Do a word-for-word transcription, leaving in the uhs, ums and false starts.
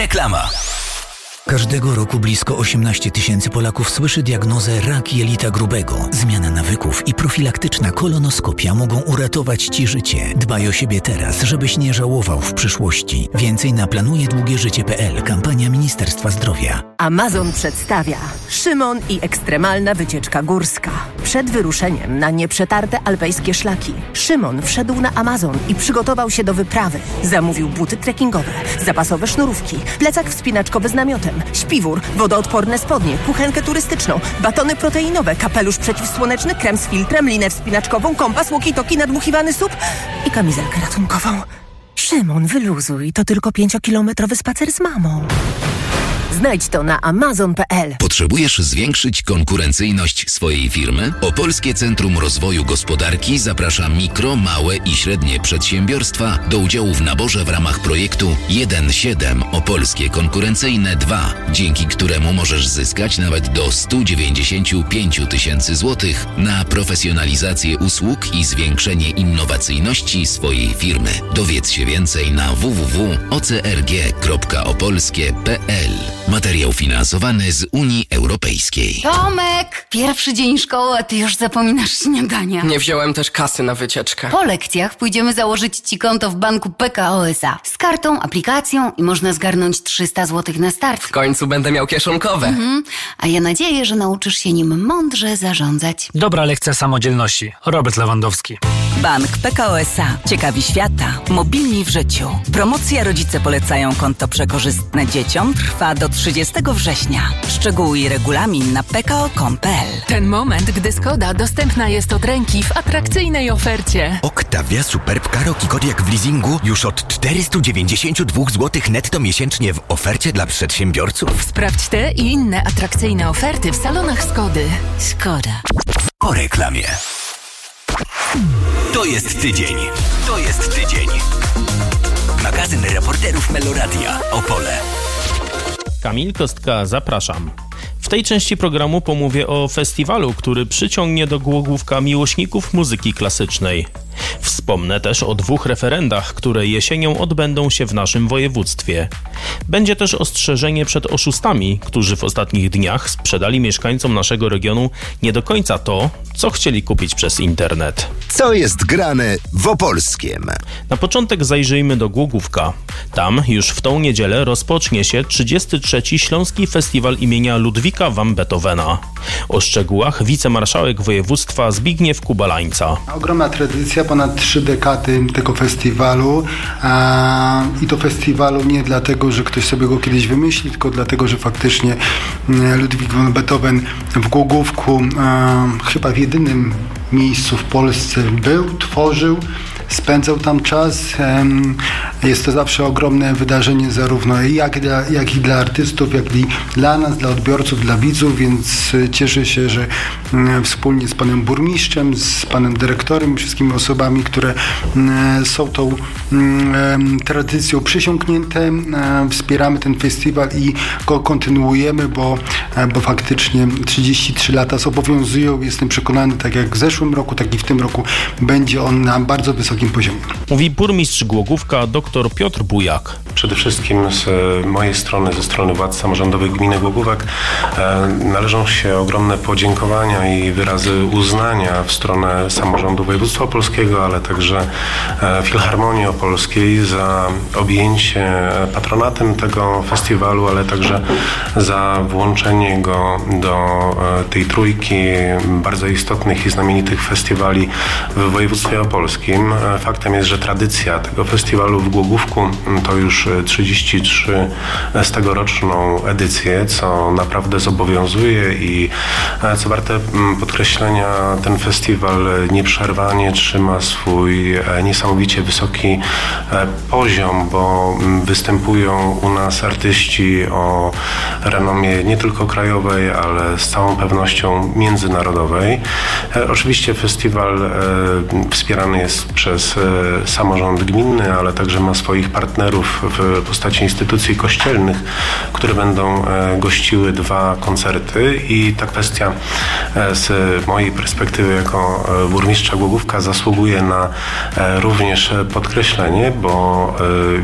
Reklama. Każdego roku blisko osiemnaście tysięcy Polaków słyszy diagnozę rak jelita grubego. Zmiana nawyków i profilaktyczna kolonoskopia mogą uratować Ci życie. Dbaj o siebie teraz, żebyś nie żałował w przyszłości. Więcej na planuje długie życie kropka pe el. Kampania Ministerstwa Zdrowia. Amazon przedstawia Szymon i ekstremalna wycieczka górska. Przed wyruszeniem na nieprzetarte alpejskie szlaki Szymon wszedł na Amazon i przygotował się do wyprawy. Zamówił buty trekkingowe, zapasowe sznurówki, plecak wspinaczkowy z namiotem, śpiwór, wodoodporne spodnie, kuchenkę turystyczną, batony proteinowe, kapelusz przeciwsłoneczny, krem z filtrem, linę wspinaczkową, kompas, walkie-talkie, nadmuchiwany sup i kamizelkę ratunkową. Szymon, wyluzuj, to tylko pięciokilometrowy spacer z mamą. Znajdź to na amazon kropka pe el. Potrzebujesz zwiększyć konkurencyjność swojej firmy? Opolskie Centrum Rozwoju Gospodarki zaprasza mikro, małe i średnie przedsiębiorstwa do udziału w naborze w ramach projektu jeden siedem Opolskie Konkurencyjne dwa, dzięki któremu możesz zyskać nawet do sto dziewięćdziesiąt pięć tysięcy złotych na profesjonalizację usług i zwiększenie innowacyjności swojej firmy. Dowiedz się więcej na w w w kropka o c r g kropka opolskie kropka pe el. Materiał finansowany z Unii Europejskiej. Tomek! Pierwszy dzień szkoły, a ty już zapominasz śniadania. Nie wziąłem też kasy na wycieczkę. Po lekcjach pójdziemy założyć ci konto w banku P K O S A. Z kartą, aplikacją i można zgarnąć trzysta złotych na start. W końcu będę miał kieszonkowe. Mhm. A ja nadzieję, że nauczysz się nim mądrze zarządzać. Dobra lekcja samodzielności. Robert Lewandowski. Bank P K O S A. Ciekawi świata. Mobilni w życiu. Promocja Rodzice polecają konto przekorzystne dzieciom trwa do trzydziestego września. Szczegóły i regulamin na p k o kropka com kropka pe el. Ten moment, gdy Skoda dostępna jest od ręki w atrakcyjnej ofercie. Octavia Superb Karoq i Kodiaq w leasingu już od czterysta dziewięćdziesiąt dwa złotych netto miesięcznie w ofercie dla przedsiębiorców. Sprawdź te i inne atrakcyjne oferty w salonach Skody. Skoda. Po reklamie. To jest tydzień. To jest tydzień. Magazyn reporterów Meloradia. Opole. Kamil Kostka, zapraszam. W tej części programu pomówię o festiwalu, który przyciągnie do Głogówka miłośników muzyki klasycznej. Wspomnę też o dwóch referendach, które jesienią odbędą się w naszym województwie. Będzie też ostrzeżenie przed oszustami, którzy w ostatnich dniach sprzedali mieszkańcom naszego regionu nie do końca to, co chcieli kupić przez internet. Co jest grane w Opolskiem? Na początek zajrzyjmy do Głogówka. Tam już w tą niedzielę rozpocznie się trzydziesty trzeci Śląski Festiwal imienia Ludwika van Beethovena. O szczegółach wicemarszałek województwa Zbigniew Kubalańca. Ogromna tradycja, ponad trzy dekady tego festiwalu a, i to festiwalu nie dlatego, że ktoś sobie go kiedyś wymyśli, tylko dlatego, że faktycznie Ludwik van Beethoven w Głogówku a, chyba w jedynym miejscu w Polsce był, tworzył, spędzał tam czas. Jest to zawsze ogromne wydarzenie zarówno jak, dla, jak i dla artystów, jak i dla nas, dla odbiorców, dla widzów, więc cieszę się, że wspólnie z panem burmistrzem, z panem dyrektorem, wszystkimi osobami, które są tą tradycją przysiągnięte, wspieramy ten festiwal i go kontynuujemy, bo, bo faktycznie trzydzieści trzy lata zobowiązują. Jestem przekonany, tak jak w zeszłym roku, tak i w tym roku będzie on na bardzo wysokim poziomie. Mówi burmistrz Głogówka dr Piotr Bujak. Przede wszystkim z mojej strony, ze strony władz samorządowych gminy Głogówek należą się ogromne podziękowania i wyrazy uznania w stronę samorządu województwa opolskiego, ale także Filharmonii Opolskiej za objęcie patronatem tego festiwalu, ale także za włączenie go do tej trójki bardzo istotnych i znamienitych festiwali w województwie opolskim. Faktem jest, że tradycja tego festiwalu w Głogówku to już trzydzieści trzy z tegoroczną edycję, co naprawdę zobowiązuje i co warte podkreślenia, ten festiwal nieprzerwanie trzyma swój niesamowicie wysoki poziom, bo występują u nas artyści o renomie nie tylko krajowej, ale z całą pewnością międzynarodowej. Oczywiście festiwal wspierany jest przez samorząd gminny, ale także ma swoich partnerów w postaci instytucji kościelnych, które będą gościły dwa koncerty i ta kwestia z mojej perspektywy jako burmistrza Głogówka zasługuje na również podkreślenie, bo